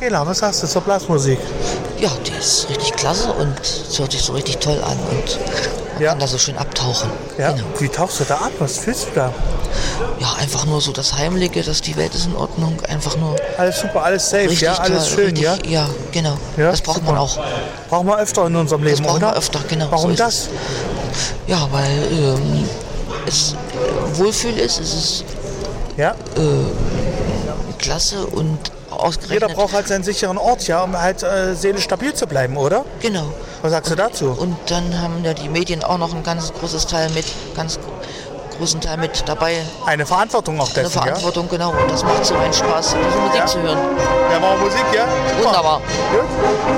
Michaela, was sagst du zur Blasmusik? Ja, die ist richtig klasse und es hört sich so richtig toll an und man kann da so schön abtauchen. Ja, Genau. wie tauchst du da ab? Was fühlst du da? Ja, einfach nur so das Heimliche, dass die Welt ist in Ordnung, einfach nur Alles super, alles safe, richtig ja, alles toll, schön, richtig, ja? Ja, genau. Ja, Das braucht super. man auch. Brauchen wir öfter in unserem Leben, Das brauchen oder? wir öfter, genau. Warum so ist das? Ja, weil es Wohlfühl ist, es ist Ja, klasse und ausgerechnet. jeder braucht halt seinen sicheren Ort, ja, um halt seelisch stabil zu bleiben, oder? Genau. Was sagst du dazu? Und dann haben ja die Medien auch noch ein ganz großen Teil mit dabei. Eine Verantwortung auch Eine dessen, Verantwortung, genau. Und das macht so einen Spaß, diese Musik zu hören. Ja, machen wir Musik, ja? Super. Wunderbar. Gut.